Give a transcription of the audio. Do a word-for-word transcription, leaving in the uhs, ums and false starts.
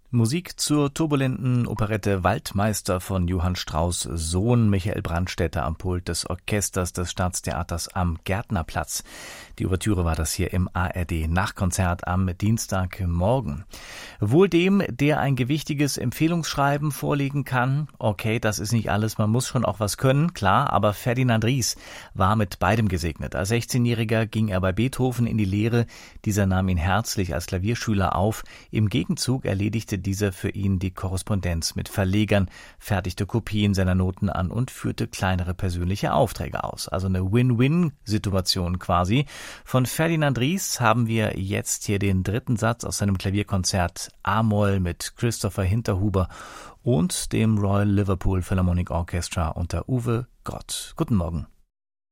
Musik zur turbulenten Operette Waldmeister von Johann Strauss' Sohn Michael Brandstätter am Pult des Orchesters des Staatstheaters am Gärtnerplatz. Die Ouvertüre war das hier im A R D-Nachkonzert am Dienstagmorgen. Wohl dem, der ein gewichtiges Empfehlungsschreiben vorlegen kann. Okay, das ist nicht alles, man muss schon auch was können, klar, aber Ferdinand Ries war mit beidem gesegnet. Als sechzehnjähriger ging er bei Beethoven in die Lehre. Dieser nahm ihn herzlich als Klavierschüler auf. Im Gegenzug erledigte dieser für ihn die Korrespondenz mit Verlegern, fertigte Kopien seiner Noten an und führte kleinere persönliche Aufträge aus. Also eine Win-Win-Situation quasi. Von Ferdinand Ries haben wir jetzt hier den dritten Satz aus seinem Klavierkonzert A-Moll mit Christopher Hinterhuber und dem Royal Liverpool Philharmonic Orchestra unter Uwe Grott. Guten Morgen.